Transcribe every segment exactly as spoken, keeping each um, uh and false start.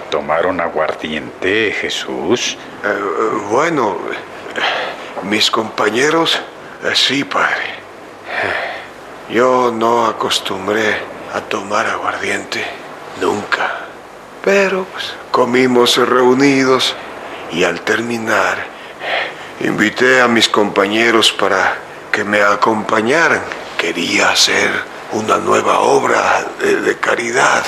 ¿Tomaron aguardiente, Jesús? Eh, bueno, mis compañeros, eh, sí, padre. Yo no acostumbré a tomar aguardiente, nunca. Pero pues, comimos reunidos y al terminar, invité a mis compañeros para que me acompañaran. Quería hacer una nueva obra de, de caridad.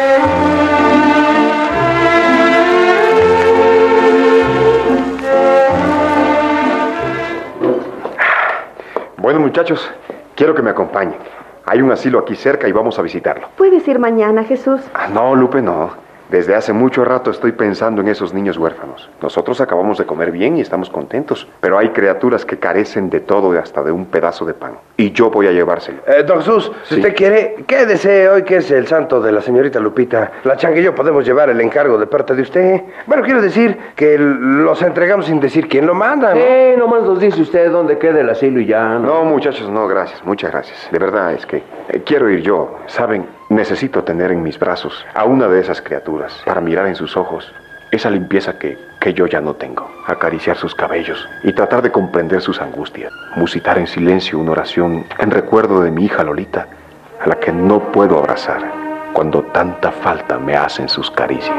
Bueno, muchachos, quiero que me acompañen. Hay un asilo aquí cerca y vamos a visitarlo. ¿Puedes ir mañana, Jesús? Ah, no, Lupe, no. Desde hace mucho rato estoy pensando en esos niños huérfanos. Nosotros acabamos de comer bien y estamos contentos, pero hay criaturas que carecen de todo y hasta de un pedazo de pan. Y yo voy a llevárselo. Eh, don Jesús, si ¿Sí? usted quiere, quédese hoy que es el santo de la señorita Lupita. La Changa y yo podemos llevar el encargo de parte de usted. Bueno, quiero decir que los entregamos sin decir quién lo manda, ¿no? Sí, nomás nos dice usted dónde queda el asilo y ya, ¿no? No, muchachos, no, gracias, muchas gracias. De verdad es que eh, quiero ir yo, ¿saben? Necesito tener en mis brazos a una de esas criaturas para mirar en sus ojos esa limpieza que, que yo ya no tengo, acariciar sus cabellos y tratar de comprender sus angustias, musitar en silencio una oración en recuerdo de mi hija Lolita, a la que no puedo abrazar cuando tanta falta me hacen sus caricias.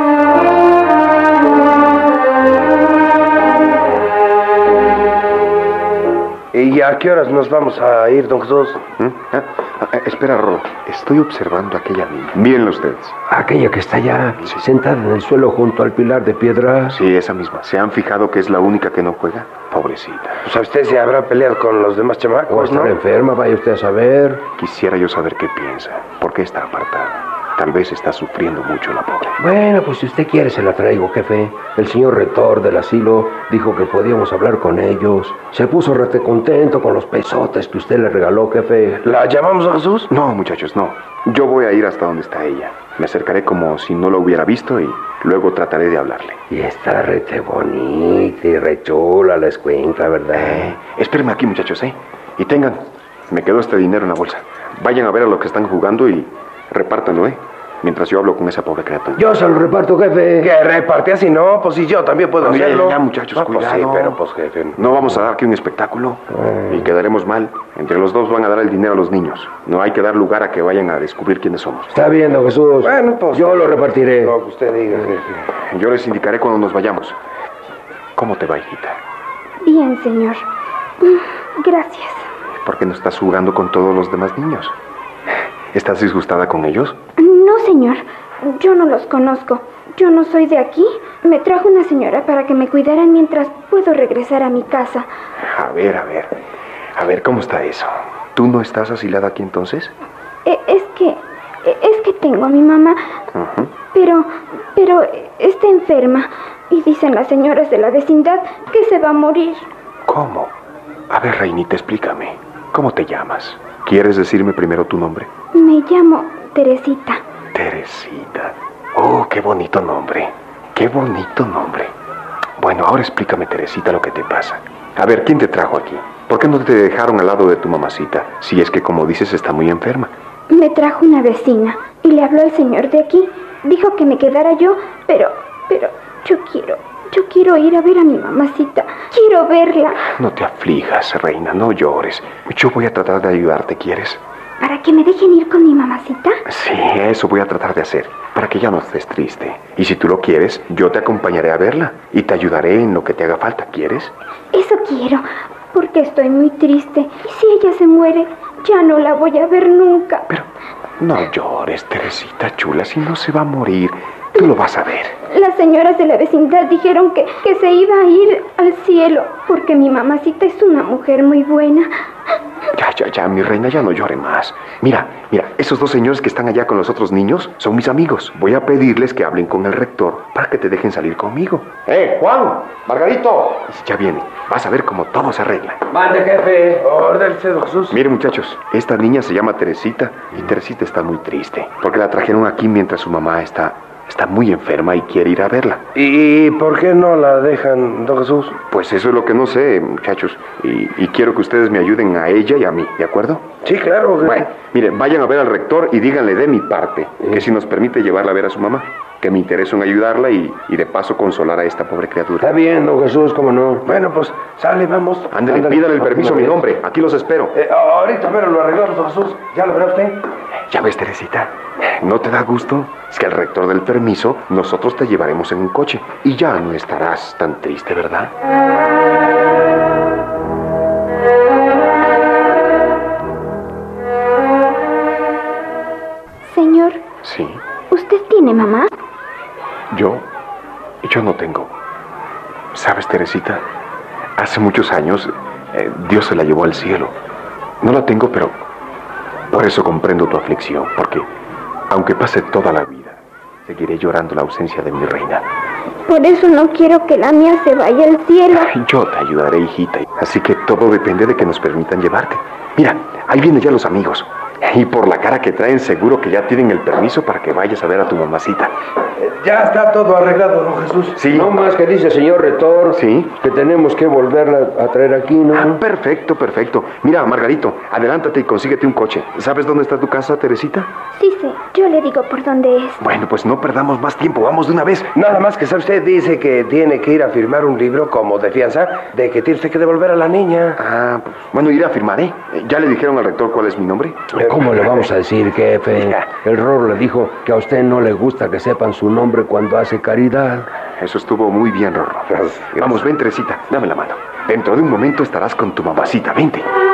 ¿Y a qué horas nos vamos a ir, don Jesús? ¿Mm? Ah, ah, espera, Rolo. Estoy observando a aquella niña. Mírenla ustedes. Aquella que está allá, sí, sentada en el suelo junto al pilar de piedra. Sí, esa misma. ¿Se han fijado que es la única que no juega? Pobrecita. Pues a usted se habrá peleado con los demás chamacos, O estar ¿no? enferma, vaya usted a saber. Quisiera yo saber qué piensa. ¿Por qué está apartada? Tal vez está sufriendo mucho la pobre. Bueno, pues si usted quiere se la traigo, jefe. El señor rector del asilo dijo que podíamos hablar con ellos. Se puso rete contento con los pesotes que usted le regaló, jefe. ¿La llamamos a Jesús? No, muchachos, no. Yo voy a ir hasta donde está ella. Me acercaré como si no lo hubiera visto y luego trataré de hablarle. Y está rete bonita y re chula la escuincla, ¿verdad? Eh, espérenme aquí, muchachos, ¿eh? Y tengan, me quedó este dinero en la bolsa. Vayan a ver a los que están jugando y repártanlo, ¿eh? Mientras yo hablo con esa pobre criatura. Yo se lo reparto, jefe. Que reparte así, no, pues si yo también puedo Bueno, hacerlo. ya, ya, muchachos, Ah, pues cuidado. sí, pero pues jefe. No vamos a dar aquí un espectáculo y quedaremos mal. Entre los dos van a dar el dinero a los niños. No hay que dar lugar a que vayan a descubrir quiénes somos. Está bien, don Jesús. Bueno, pues yo lo repartiré. Lo que usted diga, jefe. Yo les indicaré cuando nos vayamos. ¿Cómo te va, hijita? Bien, señor. Gracias. ¿Por qué no estás jugando con todos los demás niños? ¿Estás disgustada con ellos? No, señor. Yo no los conozco. Yo no soy de aquí. Me trajo una señora para que me cuidaran mientras puedo regresar a mi casa. A ver, a ver. A ver, ¿cómo está eso? ¿Tú no estás asilada aquí entonces? Eh, es que... Es que tengo a mi mamá. Uh-huh. Pero... Pero está enferma. Y dicen las señoras de la vecindad que se va a morir. ¿Cómo? A ver, Reinita, explícame. ¿Cómo te llamas? ¿Quieres decirme primero tu nombre? Me llamo Teresita. Teresita. Oh, qué bonito nombre. Qué bonito nombre. Bueno, ahora explícame, Teresita, lo que te pasa. A ver, ¿quién te trajo aquí? ¿Por qué no te dejaron al lado de tu mamacita? Si es que, como dices, está muy enferma. Me trajo una vecina y le habló el señor de aquí. Dijo que me quedara yo, pero... Pero yo quiero... Yo quiero ir a ver a mi mamacita. Quiero verla. No te aflijas, reina, no llores. Yo voy a tratar de ayudarte, ¿quieres? ¿Para que me dejen ir con mi mamacita? Sí, eso voy a tratar de hacer, para que ya no estés triste. Y si tú lo quieres, yo te acompañaré a verla y te ayudaré en lo que te haga falta, ¿quieres? Eso quiero, porque estoy muy triste. Y si ella se muere, ya no la voy a ver nunca. Pero no llores, Teresita chula, si no se va a morir. Tú lo vas a ver. Las señoras de la vecindad dijeron que, que se iba a ir al cielo, porque mi mamacita es una mujer muy buena. Ya, ya, ya, mi reina, ya no llore más. Mira, mira, esos dos señores que están allá con los otros niños son mis amigos. Voy a pedirles que hablen con el rector para que te dejen salir conmigo. ¡Eh, Juan! ¡Margarito! Ya viene, vas a ver cómo todo se arregla. Mande, jefe. Ordénese, don Jesús. Miren, muchachos, esta niña se llama Teresita y Teresita está muy triste porque la trajeron aquí mientras su mamá está... Está muy enferma y quiere ir a verla. ¿Y por qué no la dejan, don Jesús? Pues eso es lo que no sé, muchachos. Y, y quiero que ustedes me ayuden a ella y a mí, ¿de acuerdo? Sí, claro. Bueno, miren, vayan a ver al rector y díganle de mi parte que si nos permite llevarla a ver a su mamá. que me intereso en ayudarla y, y de paso consolar a esta pobre criatura. Está bien, don Jesús, cómo no. Bueno, pues sale, vamos. Ándale, Ándale. pídale el permiso a mi Ándale. nombre. Aquí los espero. Eh, ahorita, pero lo arreglamos, don Jesús. ¿Ya lo verá usted? ¿Ya ves, Teresita? ¿No te da gusto? Es que al rector del permiso, nosotros te llevaremos en un coche y ya no estarás tan triste, ¿verdad? Señor, Sí. ¿usted tiene mamá? Yo, yo no tengo. ¿Sabes, Teresita? Hace muchos años, eh, Dios se la llevó al cielo. No la tengo, pero por eso comprendo tu aflicción, porque aunque pase toda la vida, seguiré llorando la ausencia de mi reina. Por eso no quiero que la mía se vaya al cielo. Yo te ayudaré, hijita. Así que todo depende de que nos permitan llevarte. Mira, ahí vienen ya los amigos. Y por la cara que traen, seguro que ya tienen el permiso para que vayas a ver a tu mamacita. Ya está todo arreglado, don Jesús. Sí. No más que dice, señor rector, Sí. que tenemos que volverla a traer aquí, ¿no? Ah, perfecto, perfecto. Mira, Margarito, adelántate y consíguete un coche. ¿Sabes dónde está tu casa, Teresita? Sí, sí, yo le digo por dónde es. Bueno, pues no perdamos más tiempo, vamos de una vez. Nada más que sabe usted, dice que tiene que ir a firmar un libro como de fianza de que tiene usted que devolver a la niña. Ah, pues, bueno, iré a firmar, ¿eh? ¿Ya le dijeron al rector cuál es mi nombre? ¿Cómo le vamos a decir, jefe? El Rorro le dijo que a usted no le gusta que sepan su nombre cuando hace caridad. Eso estuvo muy bien, Rorro. Vamos, ven, Teresita, dame la mano. Dentro de un momento estarás con tu mamacita, vente.